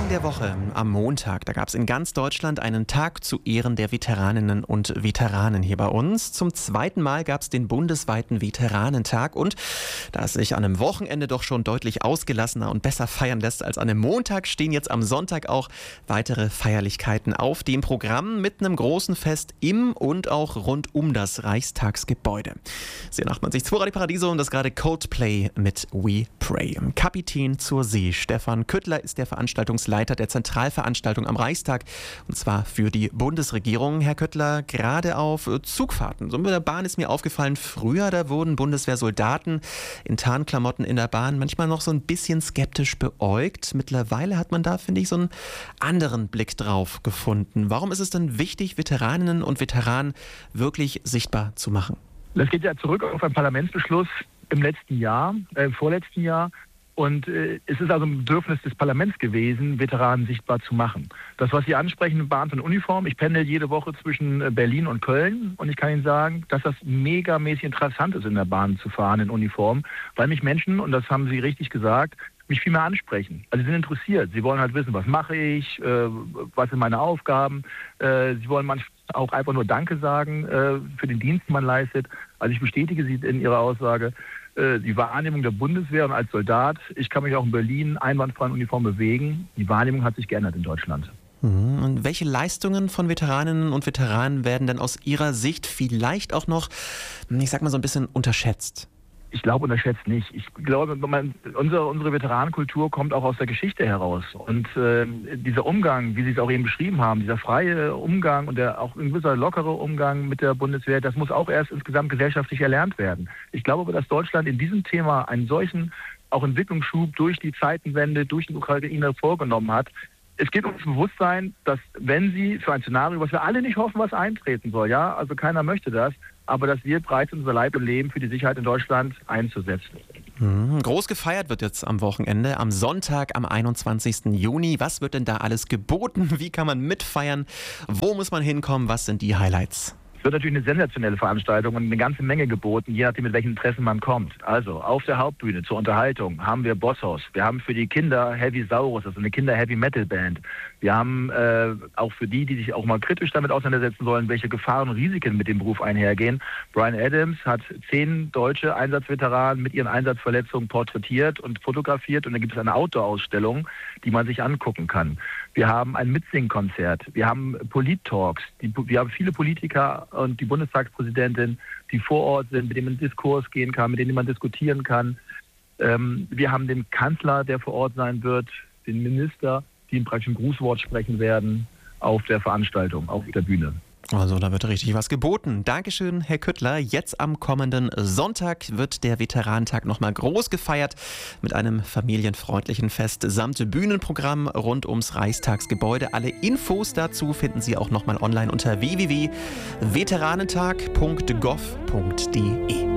Anfang der Woche, am Montag, da gab es in ganz Deutschland einen Tag zu Ehren der Veteraninnen und Veteranen hier bei uns. Zum zweiten Mal gab es den bundesweiten Veteranentag und da es sich an einem Wochenende doch schon deutlich ausgelassener und besser feiern lässt als an einem Montag, stehen jetzt am Sonntag auch weitere Feierlichkeiten auf dem Programm mit einem großen Fest im und auch rund um das Reichstagsgebäude. Sehr 98.2 Radio Paradiso und das gerade Coldplay mit We Pray. Kapitän zur See, Stefan Küttler ist der Veranstaltungsleiter der Zentralveranstaltung am Reichstag und zwar für die Bundesregierung. Herr Küttler, gerade auf Zugfahrten, so mit der Bahn ist mir aufgefallen, früher da wurden Bundeswehrsoldaten in Tarnklamotten in der Bahn manchmal noch so ein bisschen skeptisch beäugt. Mittlerweile hat man da, finde ich, so einen anderen Blick drauf gefunden. Warum ist es denn wichtig, Veteraninnen und Veteranen wirklich sichtbar zu machen? Das geht ja zurück auf einen Parlamentsbeschluss im vorletzten Jahr. Und es ist also ein Bedürfnis des Parlaments gewesen, Veteranen sichtbar zu machen. Das, was Sie ansprechen, Beamte in Uniform, ich pendel jede Woche zwischen Berlin und Köln und ich kann Ihnen sagen, dass das megamäßig interessant ist, in der Bahn zu fahren in Uniform, weil mich Menschen, und das haben Sie richtig gesagt, mich viel mehr ansprechen. Also sie sind interessiert. Sie wollen halt wissen, was mache ich, was sind meine Aufgaben. Sie wollen manchmal auch einfach nur Danke sagen für den Dienst, den man leistet. Also ich bestätige Sie in Ihrer Aussage. Die Wahrnehmung der Bundeswehr und als Soldat, ich kann mich auch in Berlin einwandfrei in Uniform bewegen. Die Wahrnehmung hat sich geändert in Deutschland. Und welche Leistungen von Veteraninnen und Veteranen werden denn aus Ihrer Sicht vielleicht auch noch, ich sag mal, so ein bisschen unterschätzt? Ich glaube, unterschätzt nicht. Ich glaube, unsere Veteranenkultur kommt auch aus der Geschichte heraus. Und dieser Umgang, wie Sie es auch eben beschrieben haben, dieser freie Umgang und der auch ein gewisser lockere Umgang mit der Bundeswehr, das muss auch erst insgesamt gesellschaftlich erlernt werden. Ich glaube aber, dass Deutschland in diesem Thema einen solchen auch Entwicklungsschub durch die Zeitenwende, durch die Ukraine vorgenommen hat. Es geht ums Bewusstsein, dass wenn Sie für ein Szenario, was wir alle nicht hoffen, was eintreten soll, ja, also keiner möchte das, aber dass wir bereit sind, unser Leib und Leben für die Sicherheit in Deutschland einzusetzen. Groß gefeiert wird jetzt am Wochenende, am Sonntag, am 21. Juni. Was wird denn da alles geboten? Wie kann man mitfeiern? Wo muss man hinkommen? Was sind die Highlights? Es wird natürlich eine sensationelle Veranstaltung und eine ganze Menge geboten, je nachdem, mit welchen Interessen man kommt. Also auf der Hauptbühne zur Unterhaltung haben wir Bosshaus. Wir haben für die Kinder Heavy Saurus, also eine Kinder-Heavy-Metal-Band. Wir haben auch für die sich auch mal kritisch damit auseinandersetzen sollen, welche Gefahren und Risiken mit dem Beruf einhergehen. Bryan Adams hat 10 deutsche Einsatzveteranen mit ihren Einsatzverletzungen porträtiert und fotografiert und dann gibt es eine Outdoor-Ausstellung, die man sich angucken kann. Wir haben ein Mitsingkonzert. Wir haben Polit-Talks. Wir haben viele Politiker und die Bundestagspräsidentin, die vor Ort sind, mit denen man in Diskurs gehen kann, mit denen man diskutieren kann. Wir haben den Kanzler, der vor Ort sein wird, den Minister, die praktisch ein Grußwort sprechen werden auf der Veranstaltung, auf der Bühne. Also da wird richtig was geboten. Dankeschön, Herr Küttler. Jetzt am kommenden Sonntag wird der Veteranentag nochmal groß gefeiert mit einem familienfreundlichen Fest samt Bühnenprogramm rund ums Reichstagsgebäude. Alle Infos dazu finden Sie auch nochmal online unter www.veteranentag.gov.de.